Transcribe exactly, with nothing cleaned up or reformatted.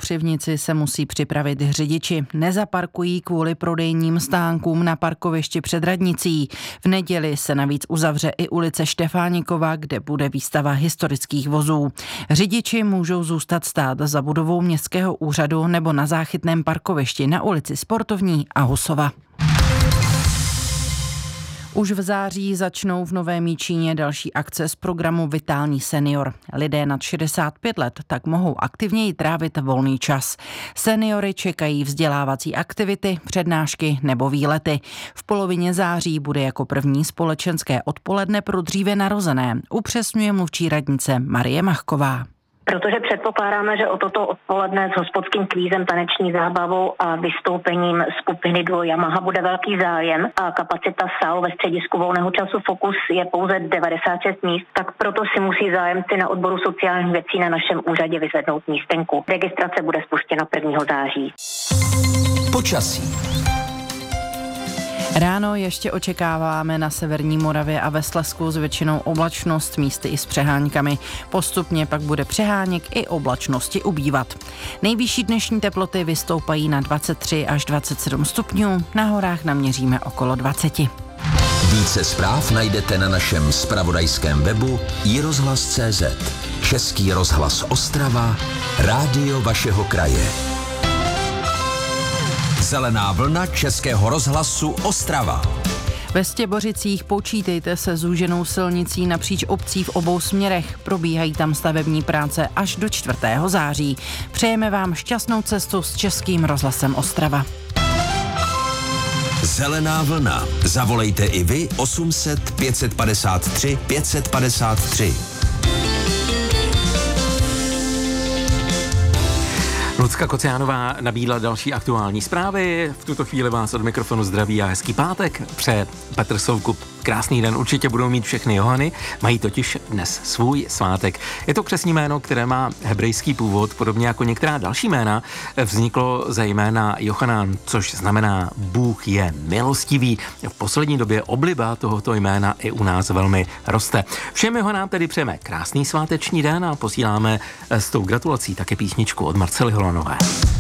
Kopřivnici se musí připravit řidiči. Nezaparkují kvůli prodejním stánkům na parkovišti před radnicí. V neděli se navíc uzavře i ulice Štefánikova, kde bude výstava historických vozů. Řidiči můžou zůstat stát za budovou městského úřadu nebo na záchytném parkovišti na ulici Sportovní a Husova. Už v září začnou v Novém Jičíně další akce z programu Vitální senior. Lidé nad šedesát pět let tak mohou aktivněji trávit volný čas. Seniory čekají vzdělávací aktivity, přednášky nebo výlety. V polovině září bude jako první společenské odpoledne pro dříve narozené, upřesňuje mluvčí radnice Marie Machková. Protože předpokládáme, že o toto odpoledne s hospodským kvízem, taneční zábavou a vystoupením skupiny Duo Yamaha bude velký zájem a kapacita sálu ve středisku volného času Fokus je pouze devadesát šest míst, tak proto si musí zájemci na odboru sociálních věcí na našem úřadě vyzvednout místenku. Registrace bude spuštěna prvního září. Počasí. Ráno ještě očekáváme na severní Moravě a ve Slezsku s většinou oblačnost, místy i s přeháňkami. Postupně pak bude přeháněk i oblačnosti ubývat. Nejvyšší dnešní teploty vystoupají na dvacet tři až dvacet sedm stupňů, na horách naměříme okolo dvacet. Více zpráv najdete na našem zpravodajském webu i rozhlas tečka cé zet. Český rozhlas Ostrava, rádio vašeho kraje. Zelená vlna Českého rozhlasu Ostrava. Ve Stěbořicích počítejte se zúženou silnicí napříč obcí v obou směrech. Probíhají tam stavební práce až do čtvrtého září. Přejeme vám šťastnou cestu s Českým rozhlasem Ostrava. Zelená vlna. Zavolejte i vy osm set pět padesát tři pět padesát tři. Lucka Kociánová nabídla další aktuální zprávy. V tuto chvíli vás od mikrofonu zdraví a hezký pátek. Přeje Petr Soukup. Krásný den určitě budou mít všechny Johany, mají totiž dnes svůj svátek. Je to křestní jméno, které má hebrejský původ, podobně jako některá další jména. Vzniklo ze jména Jochanan, což znamená Bůh je milostivý. V poslední době obliba tohoto jména i u nás velmi roste. Všem Johanám tedy přejeme krásný sváteční den a posíláme s tou gratulací také písničku od Marcely Holanové.